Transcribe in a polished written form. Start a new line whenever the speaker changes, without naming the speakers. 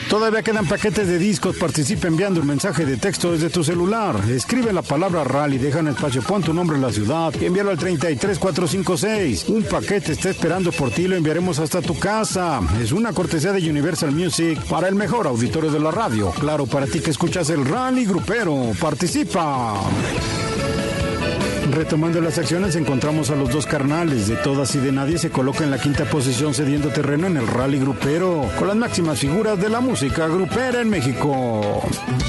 Todavía quedan paquetes de discos. Participa enviando un mensaje de texto desde tu celular. Escribe la palabra rally, deja un espacio, pon tu nombre en la ciudad y envíalo al 33456. Un paquete está esperando por ti, lo enviaremos hasta tu casa. Es una cortesía de Universal Music para el mejor auditorio de la radio. Claro, para ti que escuchas el Rally Grupero. Participa. Retomando las acciones, encontramos a los dos carnales. De Todas y de Nadie se coloca en la quinta posición, cediendo terreno en el Rally Grupero, con las máximas figuras de la música grupera en México.